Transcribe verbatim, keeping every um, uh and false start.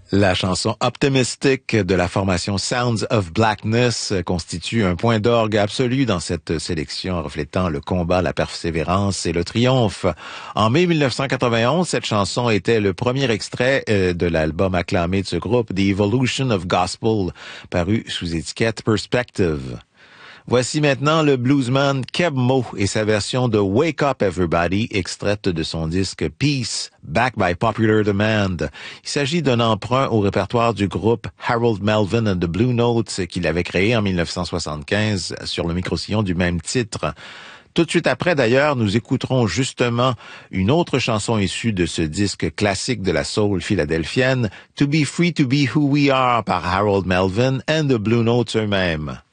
La chanson Optimistic de la formation Sounds of Blackness constitue un point d'orgue absolu dans cette sélection reflétant le combat, la persévérance et le triomphe. En mai mille neuf cent quatre-vingt-onze, cette chanson était le premier extrait de l'album acclamé de ce groupe, The Evolution of Gospel, paru sous étiquette Perspective. Voici maintenant le bluesman Keb Mo et sa version de Wake Up Everybody, extraite de son disque Peace, Back by Popular Demand. Il s'agit d'un emprunt au répertoire du groupe Harold Melvin and the Blue Notes qu'il avait créé en mille neuf cent soixante-quinze sur le microsillon du même titre. Tout de suite après, d'ailleurs, nous écouterons justement une autre chanson issue de ce disque classique de la soul philadelphienne, To Be Free to Be Who We Are par Harold Melvin and the Blue Notes eux-mêmes.